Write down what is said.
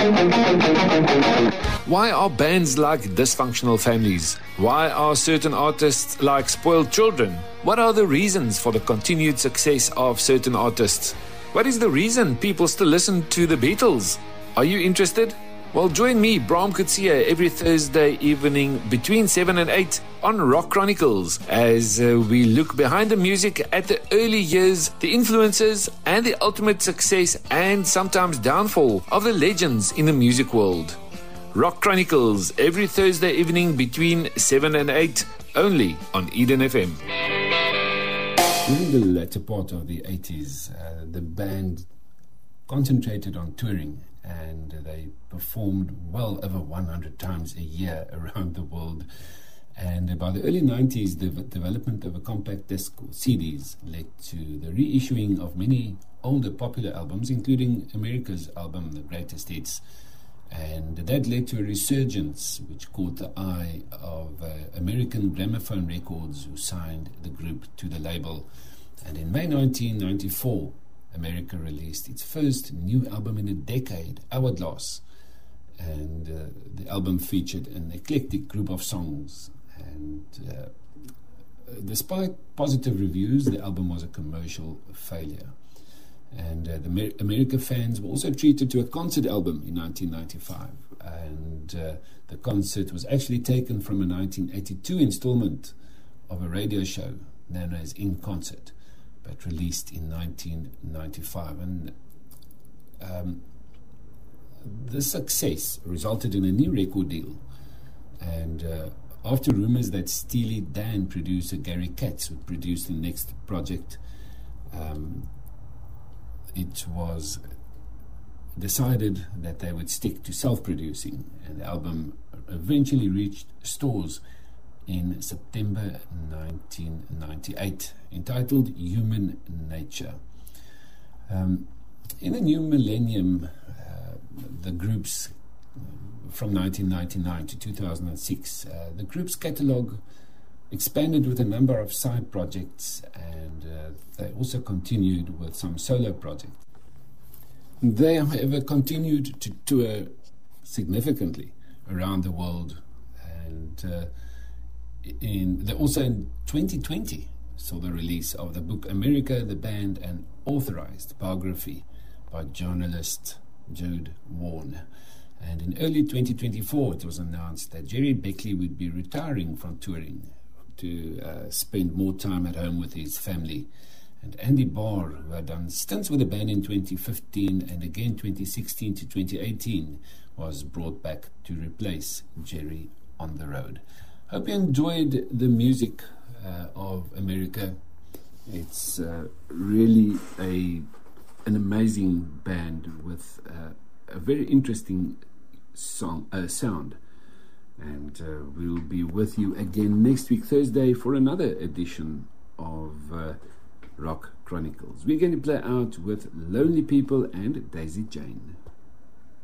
Why are bands like dysfunctional families? Why are certain artists like spoiled children? What are the reasons for the continued success of certain artists? What is the reason people still listen to the Beatles? Are you interested? Well, join me, Bram Kutsia, every Thursday evening between 7 and 8 on Rock Chronicles as we look behind the music at the early years, the influences, and the ultimate success and sometimes downfall of the legends in the music world. Rock Chronicles, every Thursday evening between 7 and 8, only on Eden FM. During the latter part of the 80s, the band concentrated on touring, and they performed well over 100 times a year around the world. And by the early 90s, the development of a compact disc or CDs led to the reissuing of many older popular albums, including America's album, The Greatest Hits. And that led to a resurgence which caught the eye of American Gramophone Records, who signed the group to the label. And in May 1994, America released its first new album in a decade, Hourglass. And the album featured an eclectic group of songs. And despite positive reviews, the album was a commercial failure. And the America fans were also treated to a concert album in 1995. And the concert was actually taken from a 1982 installment of a radio show known as In Concert, but released in 1995. And the success resulted in a new record deal. And after rumors that Steely Dan producer Gary Katz would produce the next project, it was decided that they would stick to self-producing, and the album eventually reached stores in September 1998, entitled Human Nature. In the new millennium, the group's from 1999 to 2006, the group's catalogue expanded with a number of side projects, and they also continued with some solo projects. They, however, continued to tour significantly around the world, and they also in 2020 saw the release of the book America, the Band, an authorized biography by journalist Jude Warren. And in early 2024, it was announced that Jerry Beckley would be retiring from touring to spend more time at home with his family. And Andy Barr, who had done stints with the band in 2015 and again 2016 to 2018, was brought back to replace Jerry on the road. Hope you enjoyed the music of America. It's really an amazing band with a very interesting sound. And we'll be with you again next week, Thursday, for another edition of Rock Chronicles. We're going to play out with Lonely People and Daisy Jane.